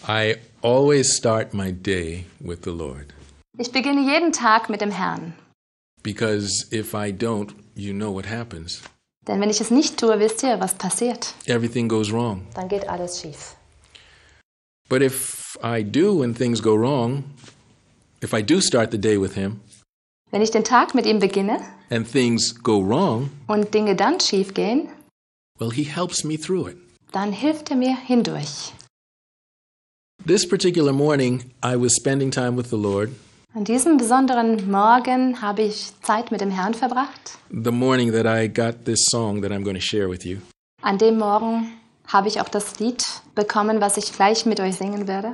I always start my day with the Lord. Ich beginne jeden Tag mit dem Herrn. Because if I don't, you know what happens. Denn wenn ich es nicht tue, wisst ihr, was passiert? Everything goes wrong. Dann geht alles schief. But if I do and things go wrong, if I do start the day with Him, Wenn ich den Tag mit ihm beginne and things go wrong, und Dinge dann schief gehen, well, He helps me through it. dann hilft er mir hindurch. This particular morning, I was spending time with the Lord. An diesem besonderen Morgen habe ich Zeit mit dem Herrn verbracht. The morning that I got this song that I'm going to share with you. An dem Morgen habe ich auch das Lied bekommen, was ich gleich mit euch singen werde.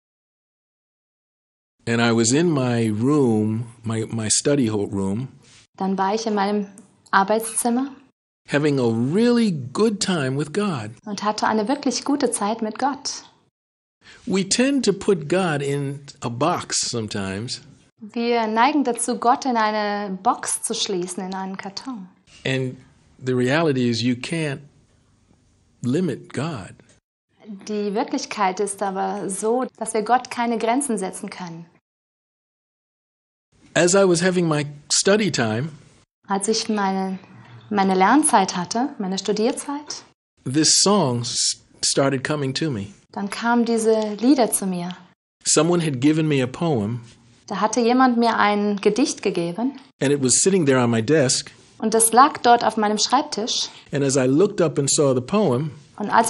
And I was in my room, my study room, Dann war ich in meinem Arbeitszimmer having a really good time with God. und hatte eine wirklich gute Zeit mit Gott. We tend to put God in a box sometimes, Wir neigen dazu, Gott in eine Box zu schließen, in einen Karton. and the reality is you can't limit God. Die Wirklichkeit ist aber so, dass wir Gott keine Grenzen setzen können. As I was having my study time, Als ich meine Lernzeit hatte, meine Studierzeit, this song started coming to me. dann kamen diese Lieder zu mir. Someone had given me a poem, Da hatte jemand mir ein Gedicht gegeben and it was sitting there on my desk. und das lag dort auf meinem Schreibtisch. And as I looked up and saw the poem, Und als